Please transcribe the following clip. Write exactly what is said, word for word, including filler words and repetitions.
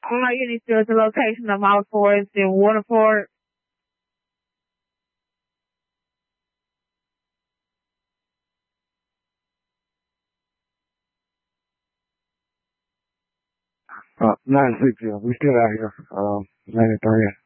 All you need to do is the location of Mount Forest in Waterford. Uh, not a big deal. We still out here. Um, ninety-three.